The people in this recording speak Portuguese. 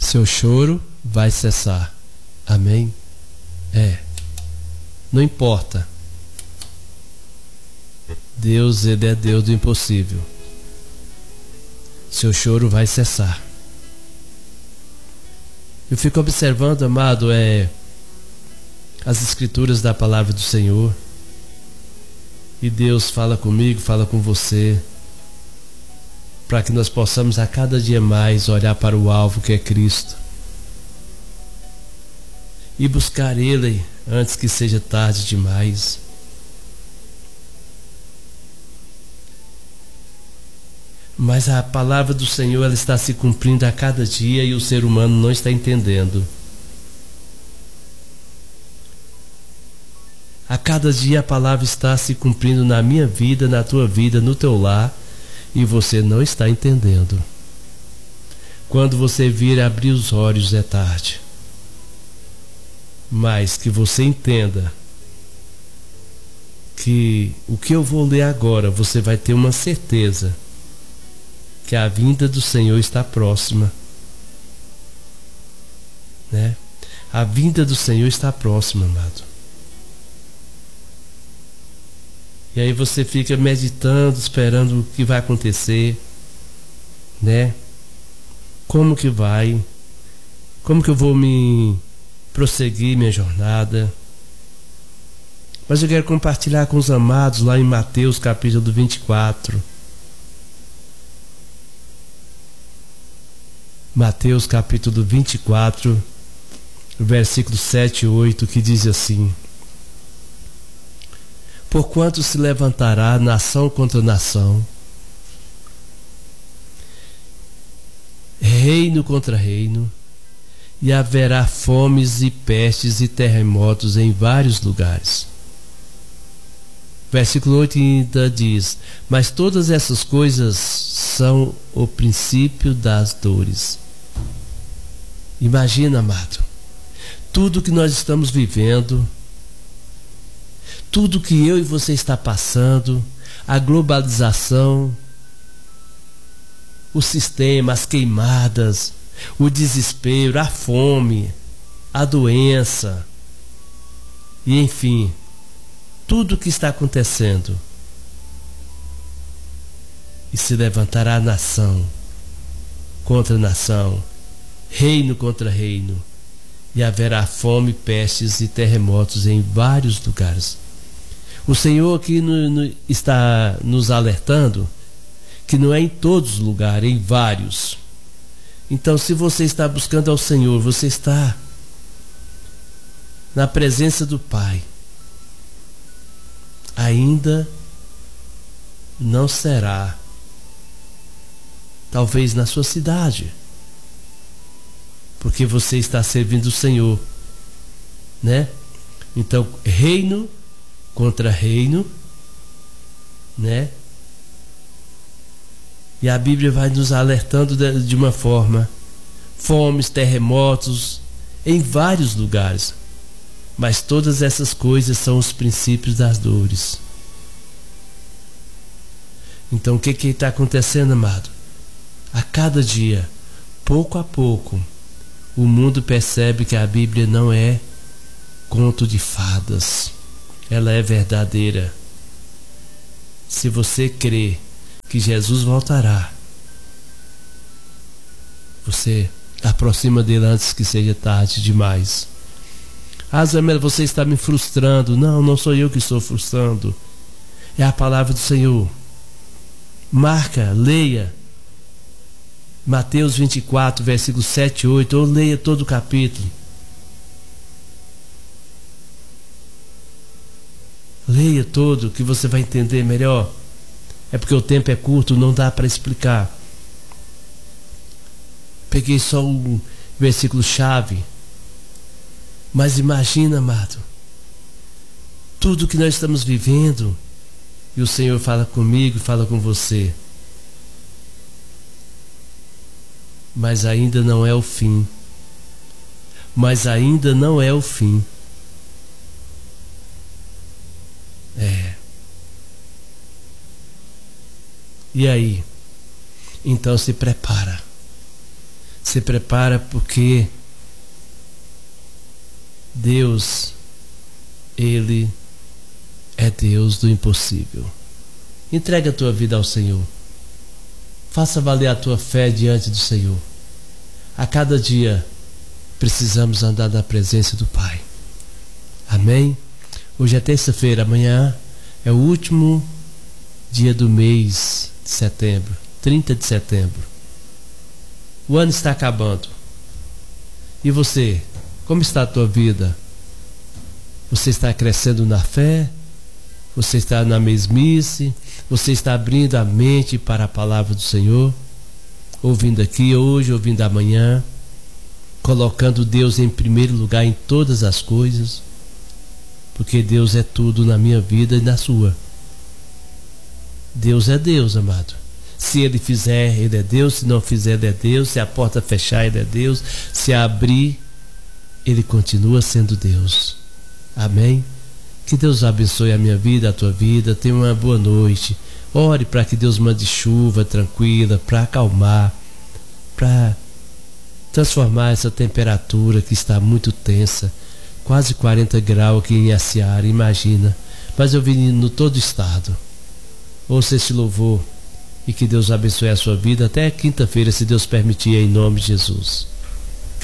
seu choro vai cessar. Amém? Não importa. Deus, Ele é Deus do impossível. Seu choro vai cessar. Eu fico observando, amado, as escrituras da palavra do Senhor. E Deus fala comigo, fala com você, para que nós possamos a cada dia mais olhar para o alvo que é Cristo e buscar Ele antes que seja tarde demais. Mas a palavra do Senhor, ela está se cumprindo a cada dia e o ser humano não está entendendo. A cada dia a palavra está se cumprindo na minha vida, na tua vida, no teu lar, e você não está entendendo. Quando você vir abrir os olhos é tarde. Mas que você entenda que o que eu vou ler agora, você vai ter uma certeza que a vinda do Senhor está próxima, né? A vinda do Senhor está próxima, amado. E aí você fica meditando, esperando o que vai acontecer, né? Como que vai? Como que eu vou me prosseguir minha jornada? Mas eu quero compartilhar com os amados lá em Mateus capítulo 24. Mateus capítulo 24, versículos 7 e 8, que diz assim: Porquanto se levantará nação contra nação, reino contra reino, e haverá fomes e pestes e terremotos em vários lugares. Versículo 8 ainda diz: Mas todas essas coisas são o princípio das dores. Imagina, amado, tudo que nós estamos vivendo, tudo que eu e você está passando, a globalização, o sistema, as queimadas, o desespero, a fome, a doença, e enfim, tudo que está acontecendo. E se levantará nação contra nação, reino contra reino, e haverá fome, pestes e terremotos em vários lugares. O Senhor aqui está nos alertando que não é em todos os lugares, é em vários. Então, se você está buscando ao Senhor, você está na presença do Pai, ainda não será, talvez na sua cidade, porque você está servindo o Senhor, né? Então, reino contra reino, né? E a Bíblia vai nos alertando de uma forma: fomes, terremotos em vários lugares. Mas todas essas coisas são os princípios das dores. Então o que está acontecendo, amado? A cada dia, pouco a pouco, o mundo percebe que a Bíblia não é conto de fadas. Ela é verdadeira. Se você crê que Jesus voltará, você aproxima dele antes que seja tarde demais. Zamela, você está me frustrando. Não, não sou eu que estou frustrando. É a palavra do Senhor. Marca, leia Mateus 24, versículos 7 e 8, ou leia todo o capítulo. Leia todo, que você vai entender melhor. É porque o tempo é curto, não dá para explicar. Peguei só um versículo-chave. Mas imagina, amado, tudo que nós estamos vivendo, e o Senhor fala comigo e fala com você. Mas ainda não é o fim. Mas ainda não é o fim. E aí? Então se Se prepara porque Deus, Ele é Deus do impossível. Entrega a tua vida ao Senhor. Faça valer a tua fé diante do Senhor. A cada dia precisamos andar na presença do Pai. Amém? Hoje é terça-feira, amanhã é o último dia do mês de setembro, 30 de setembro. O ano está acabando. E você, como está a tua vida? Você está crescendo na fé? Você está na mesmice? Você está abrindo a mente para a palavra do Senhor? Ouvindo aqui hoje, ouvindo amanhã, colocando Deus em primeiro lugar em todas as coisas, porque Deus é tudo na minha vida e na sua. Deus é Deus, amado. Se Ele fizer, Ele é Deus. Se não fizer, Ele é Deus. Se a porta fechar, Ele é Deus. Se abrir, Ele continua sendo Deus. Amém? Que Deus abençoe a minha vida, a tua vida. Tenha uma boa noite. Ore para que Deus mande chuva tranquila, para acalmar, para transformar essa temperatura que está muito tensa, quase 40 graus aqui em Aciara, imagina. Mas eu vim no todo estado. Ouça esse louvor e que Deus abençoe a sua vida até quinta-feira, se Deus permitir, em nome de Jesus.